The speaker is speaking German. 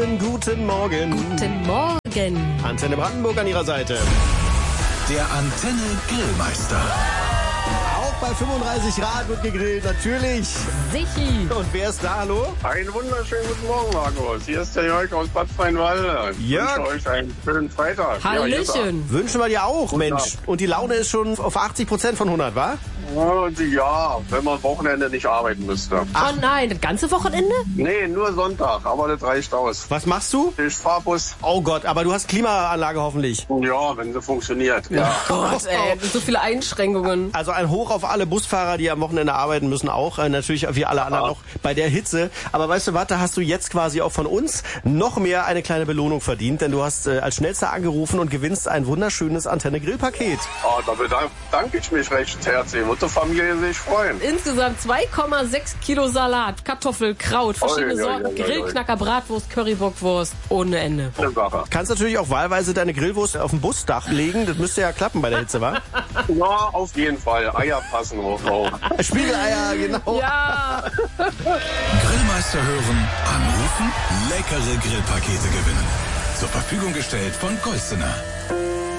Schönen guten Morgen. Guten Morgen. Antenne Brandenburg an Ihrer Seite. Der Antenne Grillmeister. Auch bei 35 Grad wird gegrillt, natürlich. Sichi. Und wer ist da, hallo? Einen wunderschönen guten Morgen, Markus. Hier ist der Jörg aus Bad Freienwalde. Ich Jörg. wünsche euch einen schönen Freitag. Hallöchen. Wünschen wir dir auch, Mensch. Tag. Und die Laune ist schon auf 80% von 100, wa? Ja, wenn man Wochenende nicht arbeiten müsste. Oh nein, das ganze Wochenende? Nee, nur Sonntag, aber das reicht aus. Was machst du? Ich fahr Bus. Oh Gott, aber du hast Klimaanlage hoffentlich. Ja, wenn sie funktioniert. Ja. Gott, ey, so viele Einschränkungen. Also ein Hoch auf alle Busfahrer, die am Wochenende arbeiten müssen auch. Natürlich wie alle anderen auch bei der Hitze. Aber weißt du was, da hast du jetzt quasi auch von uns noch mehr eine kleine Belohnung verdient. Denn du hast als Schnellster angerufen und gewinnst ein wunderschönes Antenne-Grill-Paket. Da bedanke ich mich recht herzlich. Wird die Familie sich freuen. Insgesamt 2,6 Kilo Salat, Kartoffel, Kraut, verschiedene Sorten, Grillknacker, Bratwurst, Currybockwurst, ohne Ende. Eine Sache. Kannst natürlich auch wahlweise deine Grillwurst auf dem Busdach legen. Das müsste ja klappen bei der Hitze, wa? Ja, auf jeden Fall. Eier passen auch. Spiegeleier, genau. Ja. Grillmeister hören, anrufen, leckere Grillpakete gewinnen. Zur Verfügung gestellt von Golstener.